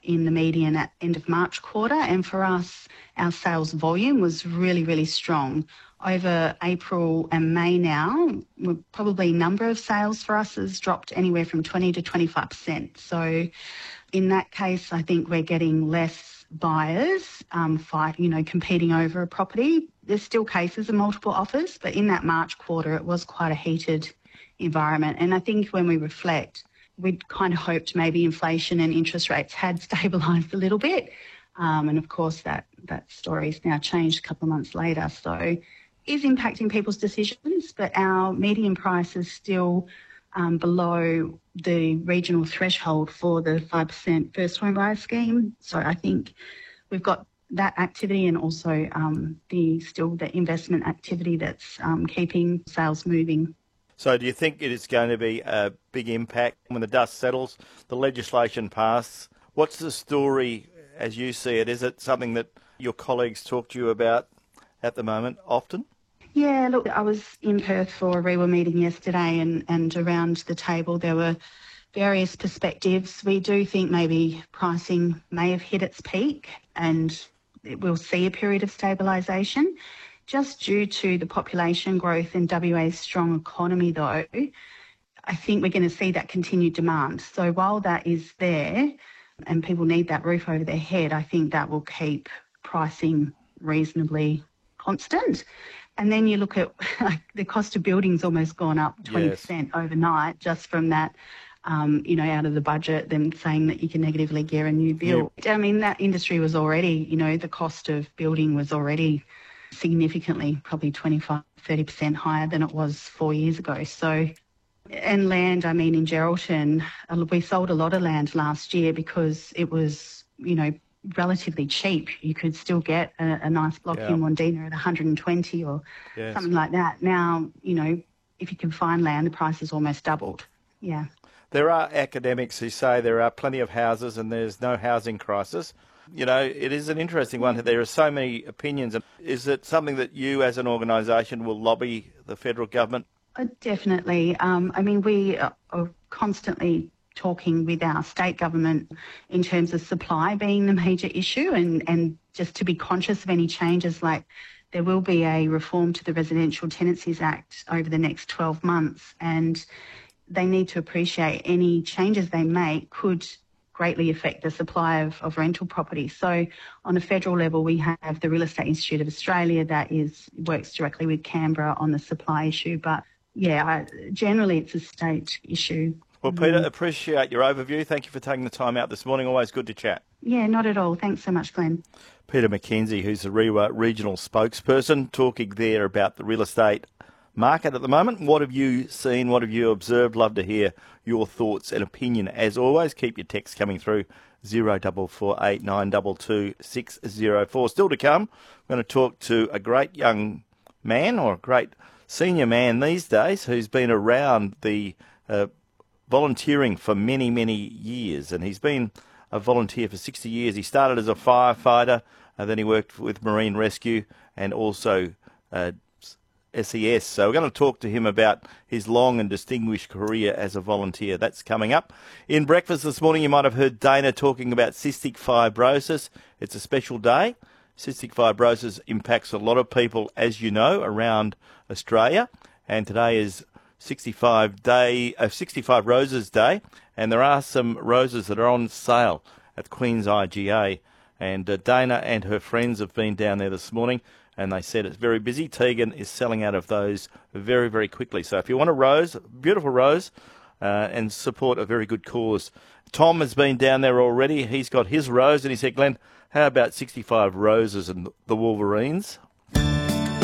in the median at end of March quarter. And for us, our sales volume was really, really strong. Over April and May now, probably number of sales for us has dropped anywhere from 20 to 25%. So in that case, I think we're getting less buyers competing over a property. There's still cases of multiple offers, but in that March quarter, it was quite a heated environment. And I think when we reflect, we'd kind of hoped maybe inflation and interest rates had stabilised a little bit. And of course, that story's now changed a couple of months later. So is impacting people's decisions, but our median price is still below the regional threshold for the 5% first home buyer scheme. So I think we've got that activity and also the investment activity that's keeping sales moving. So do you think it is going to be a big impact when the dust settles, the legislation passes? What's the story as you see it? Is it something that your colleagues talk to you about at the moment often? Yeah, look, I was in Perth for a REWA meeting yesterday and around the table there were various perspectives. We do think maybe pricing may have hit its peak and we'll see a period of stabilisation. Just due to the population growth and WA's strong economy though, I think we're going to see that continued demand. So while that is there and people need that roof over their head, I think that will keep pricing reasonably constant. And then you look at the cost of building's almost gone up 20% overnight just from that, out of the budget, them saying that you can negatively gear a new build. Yep. I mean, that industry was already, the cost of building was already significantly, probably 25-30% higher than it was 4 years ago. So, and land, I mean, in Geraldton, we sold a lot of land last year because it was, relatively cheap. You could still get a nice block in Wandina at 120 or something like that. Now, if you can find land, the price has almost doubled. Yeah. There are academics who say there are plenty of houses and there's no housing crisis. It is an interesting one. There are so many opinions. Is it something that you as an organisation will lobby the federal government? Definitely. We are constantly talking with our state government in terms of supply being the major issue and just to be conscious of any changes, like there will be a reform to the Residential Tenancies Act over the next 12 months and they need to appreciate any changes they make could greatly affect the supply of rental property. So on a federal level, we have the Real Estate Institute of Australia that works directly with Canberra on the supply issue. But generally it's a state issue. Well, Peter, appreciate your overview. Thank you for taking the time out this morning. Always good to chat. Yeah, not at all. Thanks so much, Glenn. Peter McKenzie, who's the REWA regional spokesperson, talking there about the real estate market at the moment. What have you seen? What have you observed? Love to hear your thoughts and opinion. As always, keep your texts coming through 0448 922 604. Still to come, we're going to talk to a great young man or a great senior man these days who's been around the volunteering for many, many years, and he's been a volunteer for 60 years. He started as a firefighter, and then he worked with Marine Rescue and also SES. So we're going to talk to him about his long and distinguished career as a volunteer. That's coming up. In breakfast this morning, you might have heard Dana talking about cystic fibrosis. It's a special day. Cystic fibrosis impacts a lot of people, as you know, around Australia, and today is 65 Roses Day, and there are some roses that are on sale at Queen's IGA, and Dana and her friends have been down there this morning, and they said it's very busy. Tegan is selling out of those very, very quickly. So if you want a rose, beautiful rose, and support a very good cause. Tom has been down there already. He's got his rose, and he said, Glenn, how about 65 Roses and the Wolverines?